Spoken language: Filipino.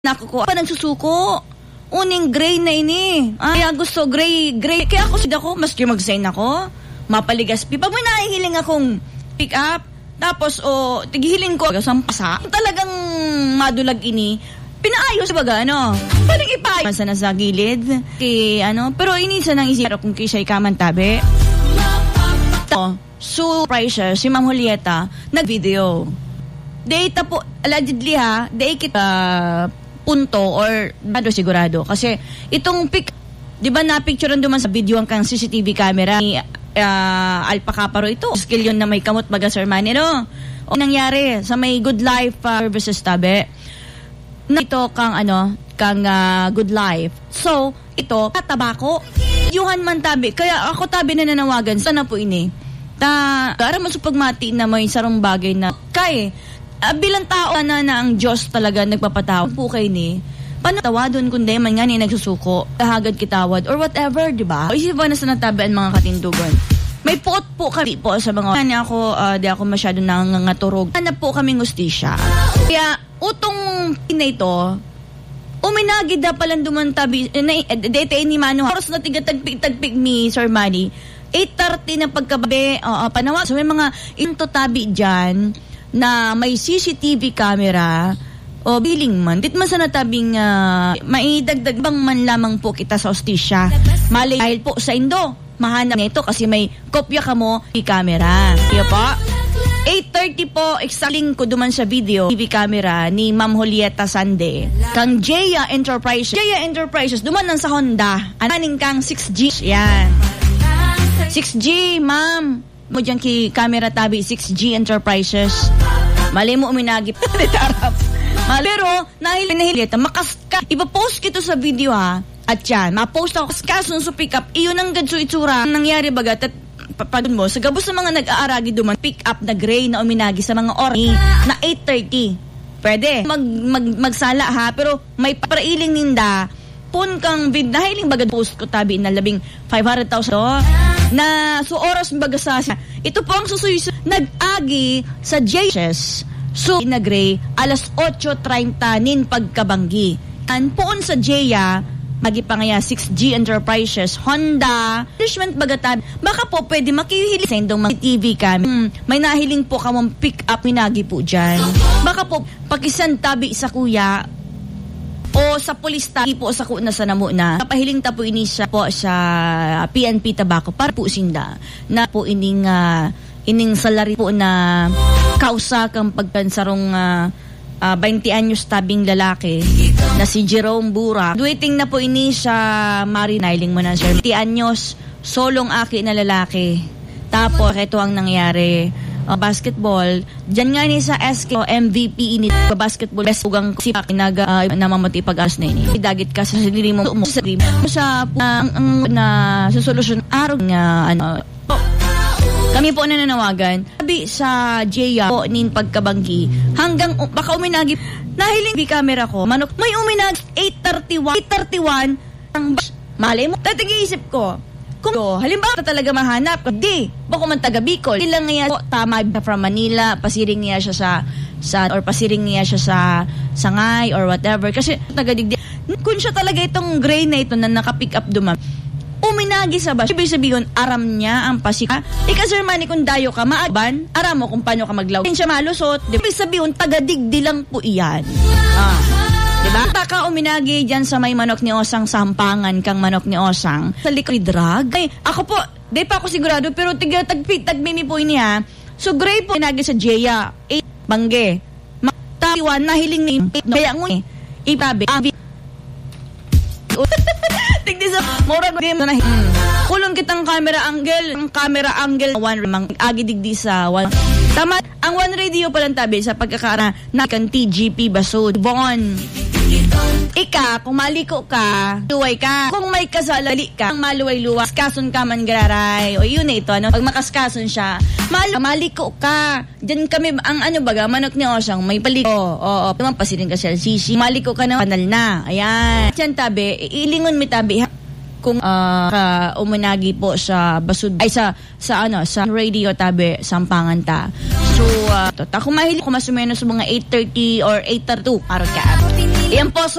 Nakukuha pa nagsusuko. Uning gray na ini. Kaya gusto gray. Kaya ako, maski mag-sign ako, mapaligas. Pag may nahihiling akong pick up, tapos tigihiling ko sa pasa, talagang madulag ini, pinaayos baga, Parang ipayos na sa gilid. Pero inisa nang isip kung kisa'y kamantabi. Surprise si Ma'am Julieta, nag-video. Data po, allegedly kita punto or sigurado. Kasi itong di ba na-picturean duman sa video ang kang CCTV camera ni Alpha Caparo ito. Skill yun na may kamot baga Sir Manny, O nangyari sa may Good Life Services tabi. Na ito kang Good Life. So, ito, tabako. Yuhan man tabi. Kaya ako tabi na nanawagan. Sana po ini. Para masupagmati na may sarong bagay na bilang tao na ang Diyos talaga nagpapatawad po kayo ni panatawadon kundi man nga ni nagsusuko kahagad kitawad or whatever, di ba? Isipan na sa natabian mga katindugan. May puot po kami po sa mga di ako masyado nangangaturog. Hanap po kaming hustisya. Kaya utong ito uminagi da palang dumantabi dete ni Mano oras na tigatagpig mi Sir Manny 8:30 na pagkababi panawa so may mga intotabi dyan na may CCTV camera o biling man. Dit man sa natabing maidagdag bang man lamang po kita sa hostisya. Mali dahil po sa Indo. Mahanap nito kasi may kopya ka mo i camera. Iyo po. 8:30 po, exactly ko duman sa video TV camera ni Ma'am Julieta Sande. Kang Jaya Enterprises duman nang sa Honda. Ananing kang 6G. Yan. 6G, ma'am. Mo dyan ki camera tabi 6G Enterprises. Mali mo uminagip. Pero nahilita makaska. Ipapost kito sa video at yan mapost ako kasun sa pick up iyon ang gadso itsura nangyari bagat at papadun mo sa gabos sa mga nag-aaragi duman pick up na gray na uminagi sa mga oras na 8:30 pwede magsala pero may parailing ninda pun kang vid nahiling bagat post ko tabi na labing 500,000 na so oras baga sa ito po ang susuyo nag-agi sa JS so na gray alas 8:30 nin pagkabanggi poon sa Jaya magi pa ngaya 6G Enterprises Honda punishment bagatan baka po pwede makihiling sa indong mga TV cam may nahiling po kamong pick up minagi po dyan baka po pakisan tabi sa kuya o sa pulis tabi po sa kuna sa namo na pahiling ta po ini siya po sa PNP Tabako para po sinda na po ining salary po na kausa kang pagpansarong 20 anyos tabing lalaki na si Jerome Bura. Duiting na po ini sa Marinailing mo na sir. 20 anyos, solong aki na lalaki. Tapos ito ang nangyari. Basketball. Diyan nga ni sa SK MVP ini basketball best ugang sipak namamati pag-as na ini. Dagit ka sa sarili mo sa na solusyon araw nga kami po nananawagan sabi sa Jaya po nin pagkabanggi hanggang baka uminagi nahiling di camera ko manok may uminag 8:31 ang malay mo tatig-iisip ko kung halimbawa talaga mahanap di bako man taga Bicol ilang nga tama from Manila pasiring niya siya sa pasiring niya siya sa Sangay or whatever kasi taga digdi kung siya talaga itong gray na ito na naka-pick up duman uminagi sa bus. Ibig sabihin, aram niya ang pasika. Sir Manny, kung dayo ka, maaban, aram mo kung paano ka maglaw. Hindi siya malusot. Ibig sabihin, taga-digdi lang po iyan. Diba? Taka uminagi dyan sa may manok ni Osang sampangan kang manok ni Osang. Sa likod drug. Ay, ako po, di pa ako sigurado, pero tagmimi po ini So, gray po, inagi sa Jaya. Bangge. Taiwan, nahiling ni kaya ngun ipabi. Tigdi sa mura game na kulong kitang camera angle one mang agi digdi sa one tama ang one radio pa lang tabi sa pagkakara na kan TGP Basud Bon ika kung maliko ka luway ka kung may kasalali ka maluway luwas kason ka man gararay o yun ito pag makaskason siya maliko ka diyan kami ang baga manok ni Osang may paliko naman pasirin ka sa LCC maliko ka na panal na ayan diyan tabi ilingon mi tabi kung umunagi po sa Basud ay sa radio tabi sampangan ta so kung mahilig ko mas o menos mga 8:30 or 8:32 araw ka iyan po